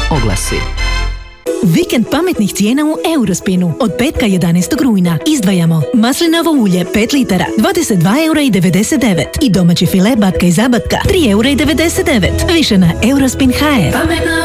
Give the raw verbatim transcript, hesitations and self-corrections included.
oglasi. Vikend pametnih cijena u Eurospinu. Od petka jedanaestog rujna izdvajamo maslinovo ulje pet litara dvadeset dva eura i devedeset devet i domaći file batka i zabatka tri eura i devedeset devet. Više na eurospin tačka h r.